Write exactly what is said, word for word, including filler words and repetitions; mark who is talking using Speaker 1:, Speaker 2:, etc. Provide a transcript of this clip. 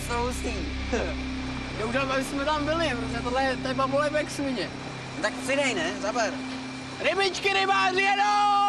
Speaker 1: jsou hustý.
Speaker 2: Jo, už aby jsme tam byli, protože tohle je, to je babulejbek svině.
Speaker 1: Tak přidej, ne? Zaber.
Speaker 2: Rybičky, rybáři jedou!